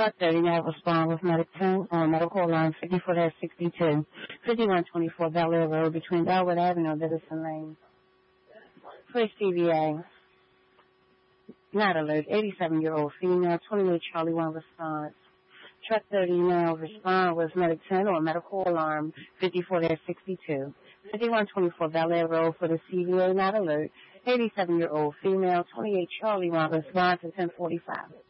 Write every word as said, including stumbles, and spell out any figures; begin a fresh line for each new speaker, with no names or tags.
Truck thirty now respond with medic ten on medical line fifty-four sixty-two, fifty-one twenty-four Bel Air Road between Bellwood Avenue and Biddison Lane. Police C V A. Not alert. eighty-seven-year-old female, twenty-eight Charlie one response. Truck thirty now respond with medic ten on medical alarm fifty-four sixty-two, fifty-one twenty-four Bel Air Road for the C V A. Not alert. eighty-seven-year-old female, twenty-eight Charlie one response at ten forty-five.